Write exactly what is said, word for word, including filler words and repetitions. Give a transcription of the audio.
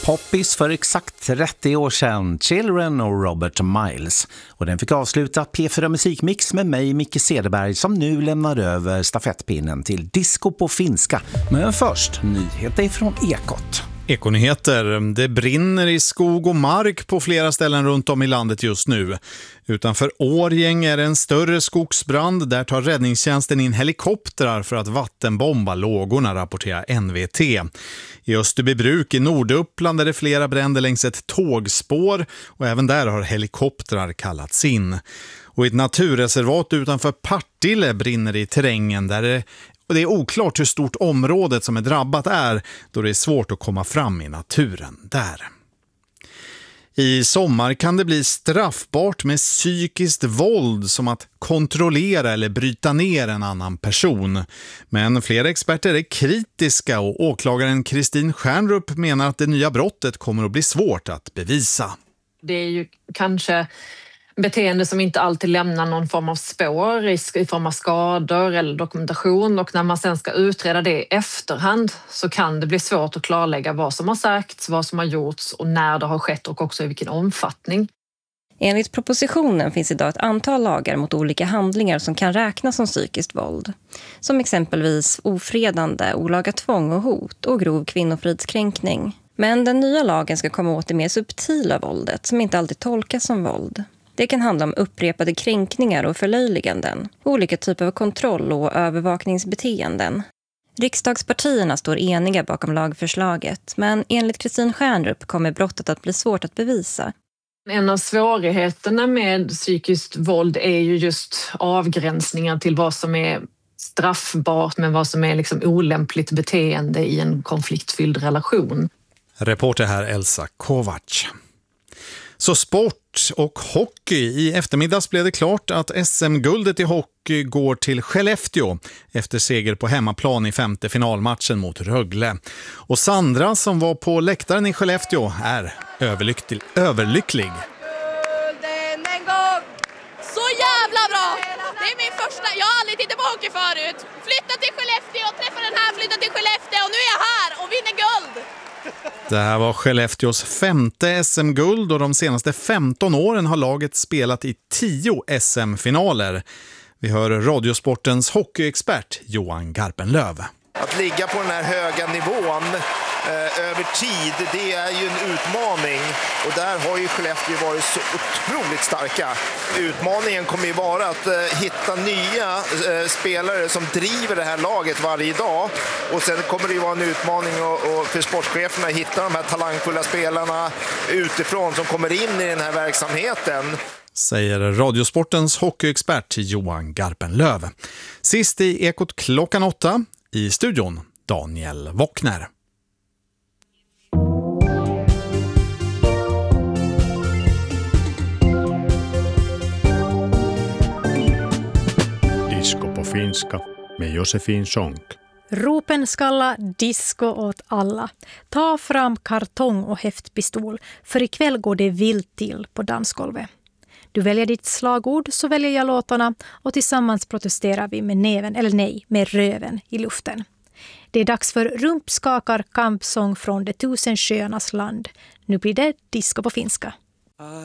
Poppis för exakt trettio år sedan, Children och Robert Miles. Och den fick avsluta P fyra Musikmix med mig, Micke Cederberg, som nu lämnar över stafettpinnen till disco på finska. Men först, nyheter från Ekot. Ekonyheter. Det brinner i skog och mark på flera ställen runt om i landet just nu. Utanför Årgäng är det en större skogsbrand. Där tar räddningstjänsten in helikoptrar för att vattenbomba lågorna, rapporterar N V T. I Österbybruk i Norduppland är det flera bränder längs ett tågspår och även där har helikoptrar kallats in. Och i ett naturreservat utanför Partille brinner det i terrängen där det Och det är oklart hur stort området som är drabbat är, då det är svårt att komma fram i naturen där. I sommar kan det bli straffbart med psykiskt våld, som att kontrollera eller bryta ner en annan person. Men flera experter är kritiska och åklagaren Kristin Stjernrup menar att det nya brottet kommer att bli svårt att bevisa. Det är ju kanske beteende som inte alltid lämnar någon form av spår, risk i form av skador eller dokumentation, och när man sen ska utreda det i efterhand så kan det bli svårt att klarlägga vad som har sagts, vad som har gjorts och när det har skett och också i vilken omfattning. Enligt propositionen finns idag ett antal lagar mot olika handlingar som kan räknas som psykiskt våld. Som exempelvis ofredande, olaga tvång och hot och grov kvinnofridskränkning. Men den nya lagen ska komma åt det mer subtila våldet som inte alltid tolkas som våld. Det kan handla om upprepade kränkningar och förlöjliganden, olika typer av kontroll- och övervakningsbeteenden. Riksdagspartierna står eniga bakom lagförslaget, men enligt Kristin Stjernrup kommer brottet att bli svårt att bevisa. En av svårigheterna med psykiskt våld är ju just avgränsningar till vad som är straffbart men vad som är liksom olämpligt beteende i en konfliktfylld relation. Reporter här Elsa Kovac. Så sport och hockey. I eftermiddags blev det klart att S M-guldet i hockey går till Skellefteå efter seger på hemmaplan i femte finalmatchen mot Rögle. Och Sandra, som var på läktaren i Skellefteå, är överlycklig. överlycklig. En gång. Så jävla bra! Det är min första. Jag har aldrig tittat på hockey förut. Flytta till Skellefteå, träffa den här, flytta till Skellefteå och nu är jag här och vinner guld. Det här var Skellefteås femte S M-guld och de senaste femton åren har laget spelat i tio S M-finaler. Vi hör Radiosportens hockeyexpert Johan Garpenlöv. Att ligga på den här höga nivån eh, över tid, det är ju en utmaning. Och där har ju Skellefteå varit så otroligt starka. Utmaningen kommer ju vara att eh, hitta nya eh, spelare som driver det här laget varje dag. Och sen kommer det ju vara en utmaning och, och för sportcheferna att hitta de här talangfulla spelarna utifrån som kommer in i den här verksamheten. Säger Radiosportens hockeyexpert Johan Garpenlöv. Sist i Ekot klockan åtta. I studion Daniel Wockner. Disco på finska med Josefin Sonck. Ropen skalla disco åt alla. Ta fram kartong och häftpistol, för ikväll går det vilt till på dansgolvet. Du väljer ditt slagord, så väljer jag låtarna och tillsammans protesterar vi med näven, eller nej, med röven i luften. Det är dags för rumpskakar kampsång från de tusen sjöarnas land. Nu blir det disco på finska.